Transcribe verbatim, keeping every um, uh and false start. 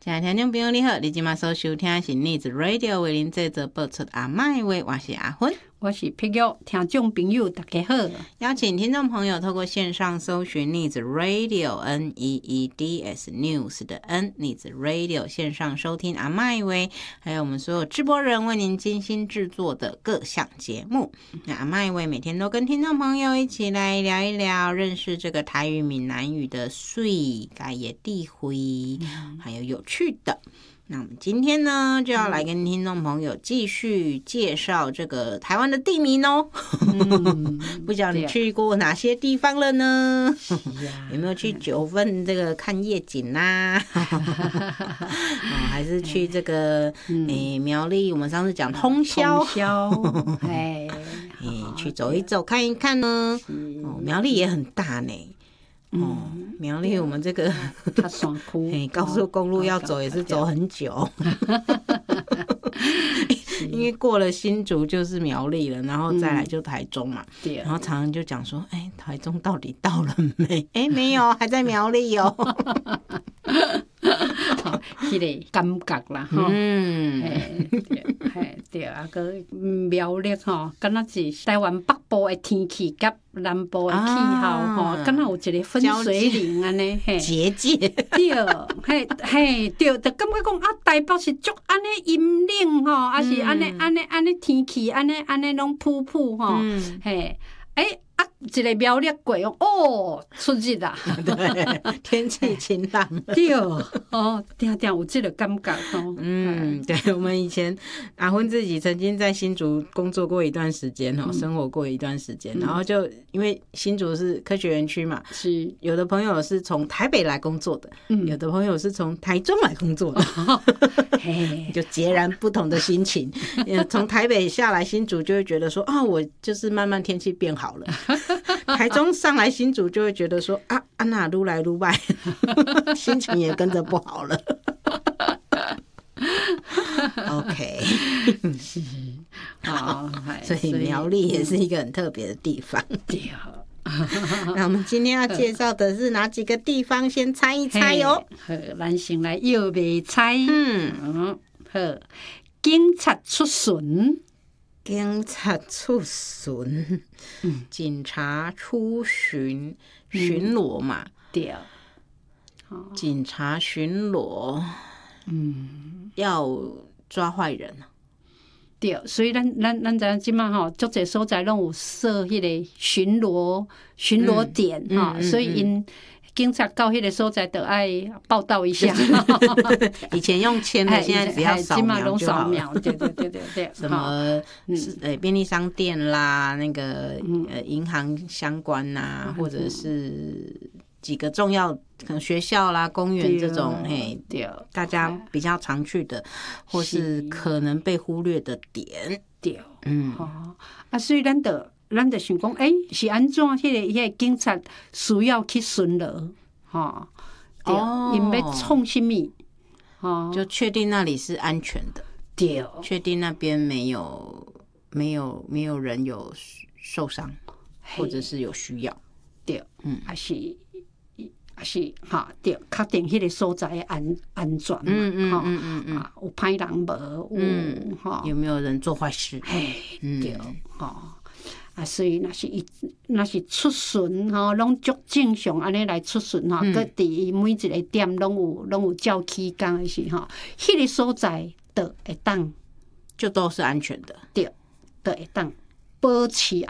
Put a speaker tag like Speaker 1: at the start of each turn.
Speaker 1: 亲爱的听众朋友你好，你现在所收听的是 News Radio 为您制作播出阿麦话，我是阿芬，
Speaker 2: 我是碧玉，听众朋友大家好。
Speaker 1: 邀请听众朋友透过线上搜寻 News Radio N E E D S News 的 N News Radio 线上收听阿麦话，还有我们所有直播人为您精心制作的各项节目。那阿麦话每天都跟听众朋友一起来聊一聊，认识这个台语闽南语的水改也地回，还有有趣的。那我们今天呢，就要来跟听众朋友继续介绍这个台湾的地名哦。嗯、不知道你去过哪些地方了呢？啊、有没有去九份这个看夜景啦、啊哦？还是去这个诶、嗯欸、苗栗？我们上次讲通霄，
Speaker 2: 通霄，哎，
Speaker 1: 去走一走看一看呢。哦，苗栗也很大呢。哦，苗栗我们这个高速公路要走也是走很久，因为过了新竹就是苗栗了，然后再来就台中嘛，嗯、然后常常就讲说，哎、欸，台中到底到了没？哎、欸，没有，还在苗栗哦。
Speaker 2: 迄个感觉啦，嗯，嘿，对啊，个苗栗吼，敢若是台湾北部的天气甲南部的气候吼，敢若有一个分水岭安尼，嘿，
Speaker 1: 结界，
Speaker 2: 对，嘿，嘿，对，就感觉讲啊，台北是足安尼阴冷吼，啊是安尼安尼安尼天气安尼安尼拢普普吼，嘿，诶。啊，一个苗栗过哦，出日啦，
Speaker 1: 对，天气晴朗，
Speaker 2: 对，哦，定定有这个感觉哦。
Speaker 1: 嗯，对，我们以前阿芬自己曾经在新竹工作过一段时间哦，嗯、生活过一段时间，然后就因为新竹是科学园区嘛，
Speaker 2: 是
Speaker 1: 有的朋友是从台北来工作的，嗯、有的朋友是从台中来工作的，就截然不同的心情。从台北下来新竹就会觉得说啊，我就是慢慢天气变好了。台中上来新竹就会觉得说啊，安娜愈来愈坏，心情也跟着不好了。OK，
Speaker 2: 是
Speaker 1: 好，所以苗栗也是一个很特别的地方。对啊。那我们今天要介绍的是哪几个地方？先猜一猜哦。
Speaker 2: 好，咱先来摇卖猜。嗯，好，警察出巡。
Speaker 1: 警察出巡，嗯、警察出巡，巡逻嘛，嗯、
Speaker 2: 对，
Speaker 1: 哦、警察巡逻，嗯，要抓坏人，
Speaker 2: 对，所以咱咱咱咱即马吼，足侪所在拢有设迄个巡逻巡逻点哈、嗯嗯嗯，所以因。警察到迄个所在就爱报道一下。
Speaker 1: 以前用签的，现在只要扫描就好了。
Speaker 2: 对对对对对。
Speaker 1: 什么呃便利商店啦，那个呃银行相关呐，或者是几个重要可能学校啦、公园这种，嘿，大家比较常去的，或是可能被忽略的点。
Speaker 2: 对，嗯，啊，所以咱就。咱就想讲，诶、欸，是安怎？迄、那个、迄、那个警察需要去巡逻，哈，哦，因要创什么？
Speaker 1: 哦，就确定那里是安全的，
Speaker 2: 对，
Speaker 1: 确定那边没有没有没有人有受伤，或者是有需要，
Speaker 2: 对，嗯，还是还是哈，对，确定迄个所在的安安全嘛，嗯嗯嗯嗯嗯，啊，有歹人无？
Speaker 1: 嗯，哈，有没有人做坏事？
Speaker 2: 嘿，对，哈。啊，所以若是伊若是出巡吼，拢足正常安尼来出巡吼，佮伫每一个点拢有拢有照起工的是吼，迄个所在就会当
Speaker 1: 就都是安全的，
Speaker 2: 对，就会当保持